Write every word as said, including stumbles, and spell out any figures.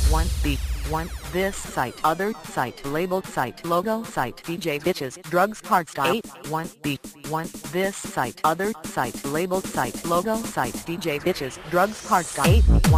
one B one This site other site labeled site logo site D J Bitches Drugs Hardstyle eight one B one This site other site labeled site logo site D J Bitches Drugs Hardstyle eight one